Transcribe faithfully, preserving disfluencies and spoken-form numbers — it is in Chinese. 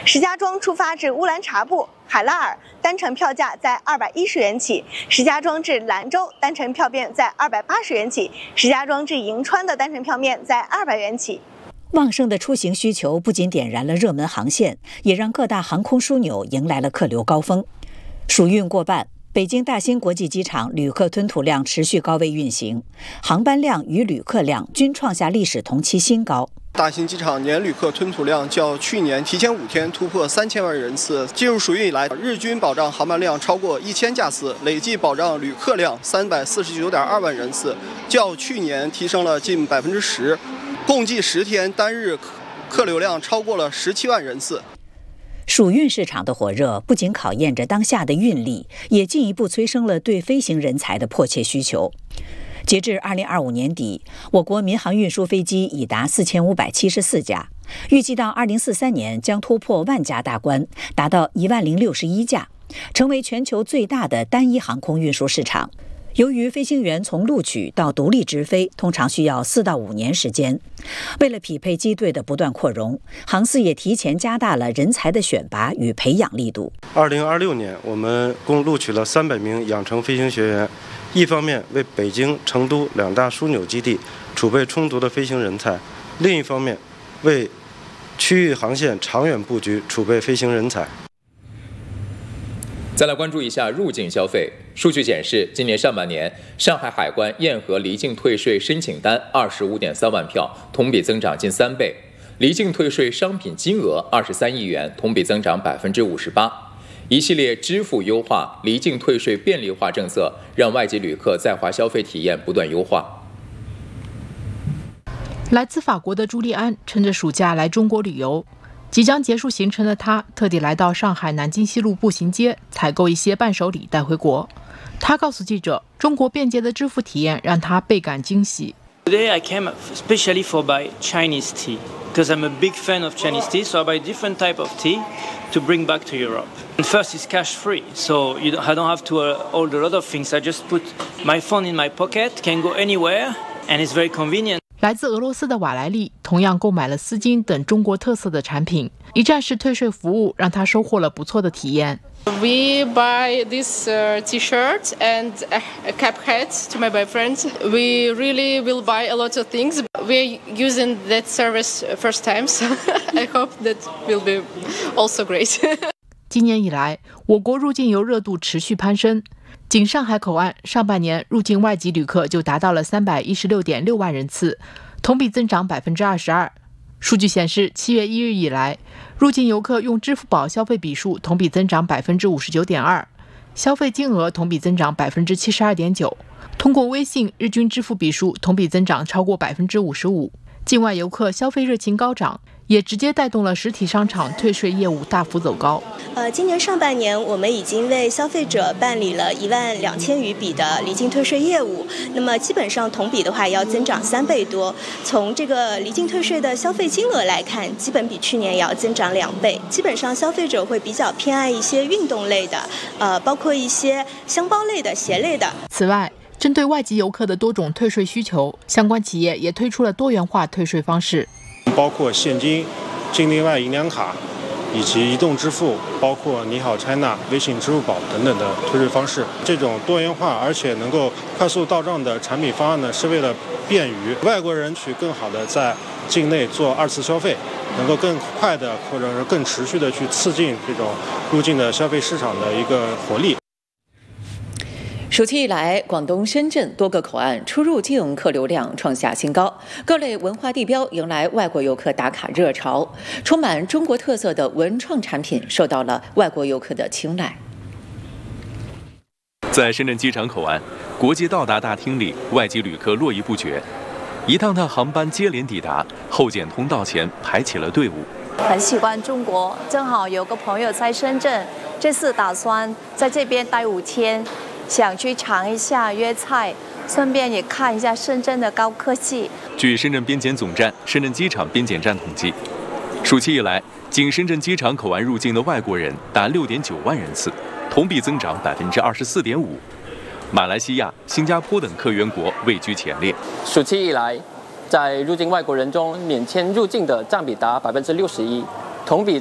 石家庄出发至乌兰察布、海拉尔单程票价在二百一十元起；石家庄至兰州单程票面在二百八十元起；石家庄至银川的单程票面在二百元起。 旺盛的出行需求不仅点燃了热门航线，也让各大航空枢纽迎来了客流高峰。暑运过半，北京大兴国际机场旅客吞吐量持续高位运行，航班量与旅客量均创下历史同期新高。 大兴机场年旅客吞吐量较去年提前五天突破三千万人次。进入暑运以来，日均保障航班量超过一千架次，累计保障旅客量三百四十九点二万人次，较去年提升了近百分之十。共计十天单日客流量超过了十七万人次。 暑运市场的火热不仅考验着当下的运力，也进一步催生了对飞行人才的迫切需求。截至二零二五年底，我国民航运输飞机已达四千五百七十四架，预计到二零四三年将突破万架大关，达到一万零六十一架，成为全球最大的单一航空运输市场。由于飞行员从录取到独立直飞通常需要四到五年时间，为了匹配机队的不断扩容，航司也提前加大了人才的选拔与培养力度。 二零二六年，我们共录取了三百名养成飞行学员，一方面为北京、成都两大枢纽基地储备充足的飞行人才，另一方面为区域航线长远布局储备飞行人才。 再来关注一下入境消费。数据显示，今年上半年，上海海关验核离境退税申请单二十五点三万票，同比增长近三倍；离境退税商品金额二十三亿元，同比增长百分之五十八。一系列支付优化、离境退税便利化政策，让外籍旅客在华消费体验不断优化。 来自法国的朱利安趁着暑假来中国旅游。即将结束行程的他，特地来到上海南京西路步行街采购一些伴手礼带回国。他告诉记者，中国便捷的支付体验让他倍感惊喜。 Today I came especially for buy Chinese tea because I'm a big fan of Chinese tea, so I buy different type of tea to bring back to Europe. And first, it's cash free, so you don't, I don't have to uh, hold a lot of things. I just put my phone in my pocket, can go anywhere, and it's very convenient. 来自俄罗斯的瓦莱丽同样购买了丝巾等中国特色的产品，一站式退税服务让他收获了不错的体验。 We buy this uh, T-shirt and a cap hat to my boyfriend. We really will buy a lot of things. We're using that service first time, so I hope that will be also great. 今年以来，我国入境游热度持续攀升。仅上海口岸上半年入境外籍旅客就达到了三百一十六点六万人次，同比增长百分之二十二。数据显示，七月一日以来，入境游客用支付宝消费笔数同比增长百分之五十九点二，消费金额同比增长百分之七十二点九。通过微信日均支付笔数同比增长超过百分之五十五。境外游客消费热情高涨，也直接带动了实体商场退税业务大幅走高。 呃，今年上半年，我们已经为消费者办理了一万两千余笔的离境退税业务，那么基本上同比的话要增长三倍多。从这个离境退税的消费金额来看，基本比去年也要增长两倍。基本上消费者会比较偏爱一些运动类的，呃，包括一些箱包类的、鞋类的。 此外，针对外籍游客的多种退税需求，相关企业也推出了多元化退税方式， 包括现金、境内外银两卡以及移动支付，包括你好 China、微信、支付宝等等的退税方式。这种多元化而且能够快速到账的产品方案呢，是为了便于外国人去更好的在境内做二次消费，能够更快的或者是更持续的去刺激这种入境的消费市场的一个活力。 暑期以来，广东深圳多个口岸出入境客流量创下新高，各类文化地标迎来外国游客打卡热潮，充满中国特色的文创产品受到了外国游客的青睐。 在深圳机场口岸国际到达大厅里，外籍旅客络绎不绝，一趟趟航班接连抵达，候检通道前排起了队伍。 很喜欢中国，正好有个朋友在深圳，这次打算在这边待五天。想去尝一下粤菜，顺便也看一下深圳的高科技。 据深圳边检总站、深圳机场边检站统计，暑期以来，仅深圳机场口岸入境的外国人达六点九万人次，同比增长百分之二十四点五。马来西亚、新加坡等客源国位居前列。 暑期以来，在入境外国人中，免签入境的占比达百分之六十一，同比